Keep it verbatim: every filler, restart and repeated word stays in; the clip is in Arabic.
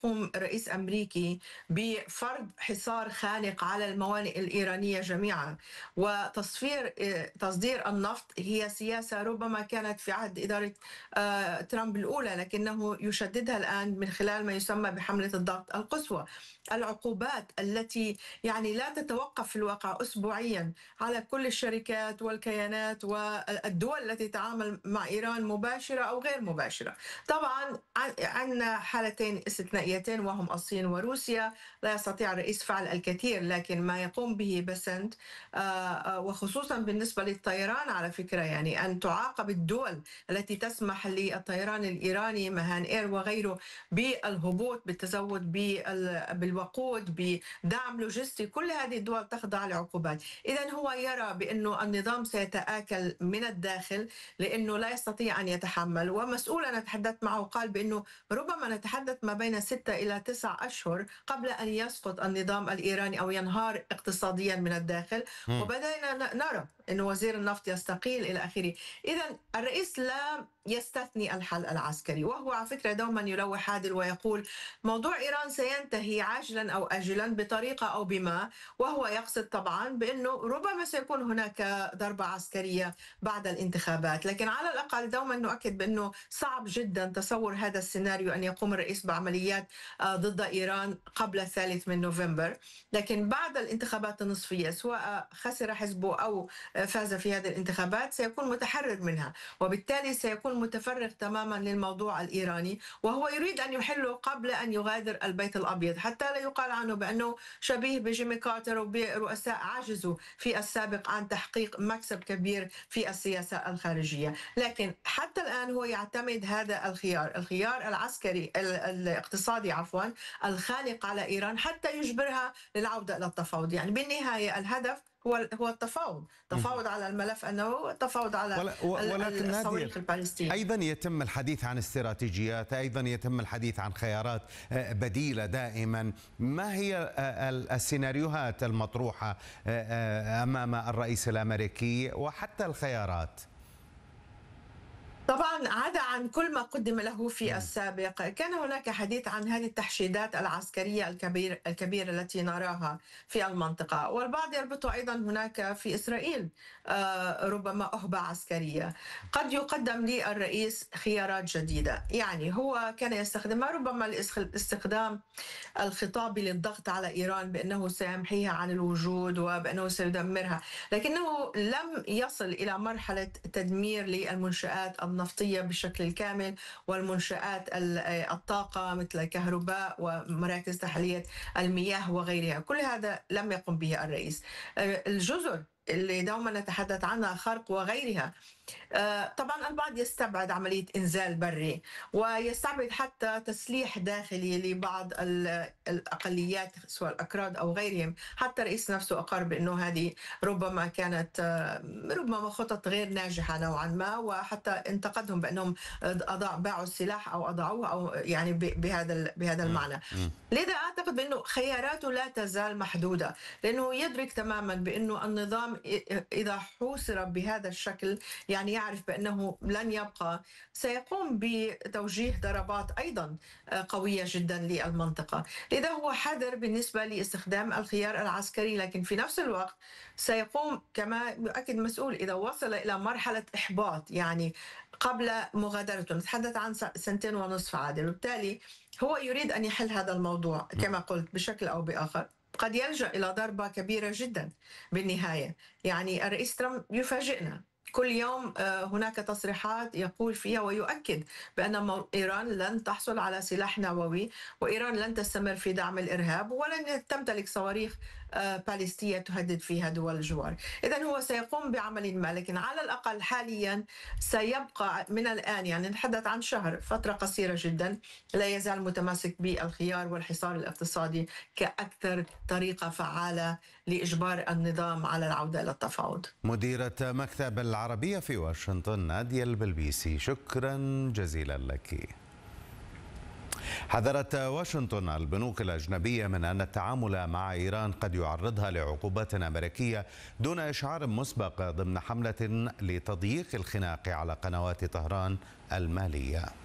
يقوم رئيس أمريكي بفرض حصار خانق على الموانئ الإيرانية جميعا، وتصفير آه، تصدير النفط هي سياسة ربما كانت في عهد إدارة آه، ترامب الأولى، لكنه يشددها الآن من خلال ما يسمى بحملة الضغط القصوى. العقوبات التي يعني لا تتوقف في الواقع أسبوعيا على كل الشركات والكيانات والدول التي تتعامل مع إيران مباشرة أو غير مباشرة. طبعا عندنا حالتين استثنائيتين وهم الصين وروسيا. لا يستطيع الرئيس فعل الكثير، لكن ما يقوم به بسنت آه، آه، وخصوصا بالنسبة للطيران على فكرة، يعني أن تعاقب الدول التي تسمح للطيران الإيراني مهان إير وغيره بالهبوط بالتزود بال- بالوقود بدعم لوجستي. كل هذه الدول تخضع لعقوبات. إذا هو يرى بأنه النظام سيتآكل من الداخل لأنه لا يستطيع أن يتحمل. ومسؤول أنا تحدثت معه قال بأنه ربما نتحدث ما بين ستة إلى تسعة أشهر قبل أن يسقط النظام الإيراني أو ينهار اقتصاديا من الداخل، مم. وبدأنا ن- نرى أن وزير النفط يستقيل إلى آخره. إذا الرئيس لا يستثني الحل العسكري، وهو على فكرة دوما يلوح عادل ويقول موضوع إيران سينتهي عاجلا أو آجلا بطريقة أو بما، وهو يقصد طبعا بأنه ربما سيكون هناك ضربة عسكرية بعد الانتخابات، لكن على الأقل دوما نؤكد بأنه صعب جدا تصور هذا السيناريو أن يقوم الرئيس بعمليات آه، ضد إيران قبل الثالث من نوفمبر. لكن بعد الانتخابات النصفية سواء خسر حزبه أو آه، فاز في هذه الانتخابات سيكون متحرر منها، وبالتالي سيكون متفرغ تماما للموضوع الإيراني، وهو يريد أن يحله قبل أن يغادر البيت الأبيض حتى لا يقال عنه بأنه شبيه بجيمي كارتر وبرؤساء عجزوا في السابق عن تحقيق مكسب كبير في السياسة الخارجية. لكن حتى الآن هو يعتمد هذا الخيار الخيار العسكري ال- الاقتصادي عفوا الخانق على إيران حتى يجبرها للعودة إلى التفاوض. يعني بالنهاية الهدف هو هو التفاوض، تفاوض على الملف النووي، التفاوض على ولا- و- ال- ولكن الصواريخ نادية، البالستية. أيضا يتم الحديث عن استراتيجيات، أيضا يتم الحديث عن خيارات آه، بديلة دائما. ما هي آه، ال- السيناريوهات المطروحة آه، آه، أمام الرئيس الأمريكي وحتى الخيارات؟ طبعا عدا عن كل ما قدم له في السابق، كان هناك حديث عن هذه التحشيدات العسكرية الكبيرة الكبيرة التي نراها في المنطقة، والبعض يربطها أيضا هناك في إسرائيل آه، ربما أهبة عسكرية. قد يقدم للرئيس خيارات جديدة، يعني هو كان يستخدمها ربما لاستخدام الخطابي للضغط على إيران بأنه سيمحيها عن الوجود وبأنه سيدمرها، لكنه لم يصل إلى مرحلة تدمير للمنشآت النفطية بشكل الكامل والمنشآت الطاقة مثل الكهرباء ومراكز تحلية المياه وغيرها. كل هذا لم يقم به الرئيس. الجزر اللي دوما نتحدث عنها، خرق وغيرها، آه، طبعا البعض يستبعد عملية إنزال بري ويستبعد حتى تسليح داخلي لبعض ال- الأقليات سواء الأكراد أو غيرهم. حتى الرئيس نفسه أقر بأنه هذه ربما كانت آه، ربما خطط غير ناجحة نوعا ما، وحتى انتقدهم بأنهم أضاع باعوا السلاح أو أضعوه أو يعني ب- بهذا ال- بهذا مم. المعنى. مم. لذا أعتقد بأنه خياراته لا تزال محدودة، لأنه يدرك تماما بأنه النظام إ- إذا حوصر بهذا الشكل يعني يعرف بأنه لن يبقى، سيقوم بتوجيه ضربات أيضا قوية جدا للمنطقة. لذا هو حذر بالنسبة لاستخدام الخيار العسكري، لكن في نفس الوقت سيقوم كما يؤكد مسؤول إذا وصل إلى مرحلة إحباط، يعني قبل مغادرته نتحدث عن سنتين ونصف عادل، وبالتالي هو يريد أن يحل هذا الموضوع كما قلت بشكل أو بآخر. قد يلجأ إلى ضربة كبيرة جدا بالنهاية. يعني الرئيس ترامب يفاجئنا كل يوم، آه، هناك تصريحات يقول فيها ويؤكد بأن مو- إيران لن تحصل على سلاح نووي، وإيران لن تستمر في دعم الإرهاب، ولن تمتلك صواريخ آه، باليستية تهدد فيها دول الجوار. إذا هو سيقوم بعمل ما، لكن على الأقل حاليا سيبقى من الآن، يعني نتحدث عن شهر، فترة قصيرة جدا، لا يزال متمسك بالخيار والحصار الاقتصادي كأكثر طريقة فعالة لإجبار النظام على العودة إلى التفاوض. مديرة مكتب العربية في واشنطن نادية البلبيسي، شكرا جزيلا لك. حذرت واشنطن البنوك الأجنبية من أن التعامل مع إيران قد يعرضها لعقوبات أمريكية دون إشعار مسبق ضمن حملة لتضييق الخناق على قنوات طهران المالية.